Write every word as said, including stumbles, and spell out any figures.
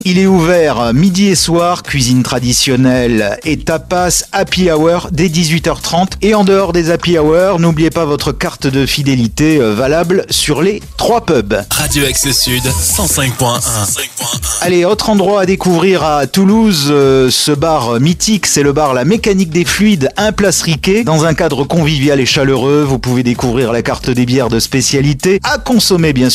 Il est ouvert midi et soir, cuisine traditionnelle et tapas, happy hour dès dix-huit heures trente. Et en dehors des happy hours, n'oubliez pas votre carte de fidélité valable sur les trois pubs. Radio Axe Sud, cent cinq point un. Allez, autre endroit à découvrir à Toulouse, euh, ce bar mythique, c'est le bar La Mécanique des Fluides, un place Riquet. Dans un cadre convivial et chaleureux, vous pouvez découvrir la carte des bières de spécialité, à consommer bien sûr.